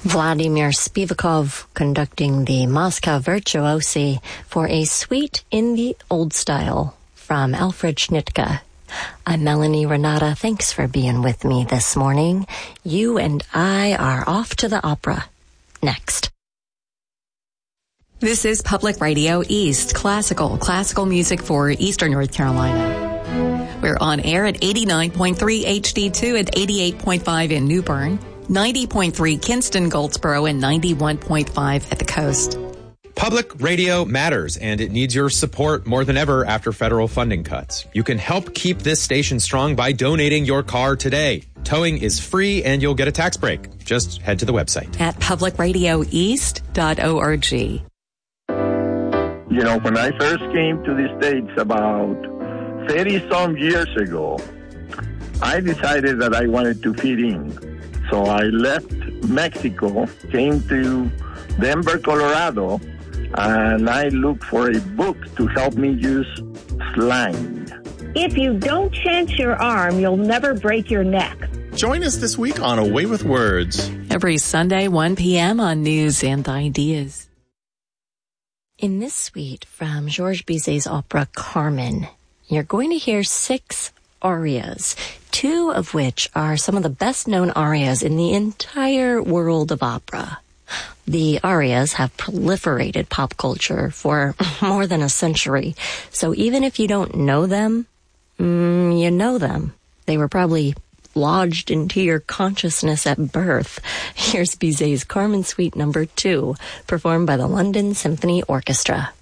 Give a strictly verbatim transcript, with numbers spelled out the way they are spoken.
Vladimir Spivakov conducting the Moscow Virtuosi for a suite in the old style from Alfred Schnittke. I'm Melanie Renata. Thanks for being with me this morning. You and I are off to the opera. Next. This is Public Radio East, classical, classical music for Eastern North Carolina. We're on air at eighty-nine point three H D two and eighty-eight point five in New Bern, ninety point three Kinston, Goldsboro, and ninety-one point five at the coast. Public radio matters, and it needs your support more than ever after federal funding cuts. You can help keep this station strong by donating your car today. Towing is free, and you'll get a tax break. Just head to the website at public radio east dot org. You know, when I first came to the States about thirty-some years ago, I decided that I wanted to fit in. So I left Mexico, came to Denver, Colorado, and I looked for a book to help me use slang. If you don't chance your arm, you'll never break your neck. Join us this week on A Way with Words. Every Sunday, one p.m. on News and Ideas. In this suite from Georges Bizet's opera Carmen, you're going to hear six arias, two of which are some of the best-known arias in the entire world of opera. The arias have proliferated pop culture for more than a century, so even if you don't know them, mm, you know them. They were probably lodged into your consciousness at birth. Here's Bizet's Carmen Suite number two, performed by the London Symphony Orchestra.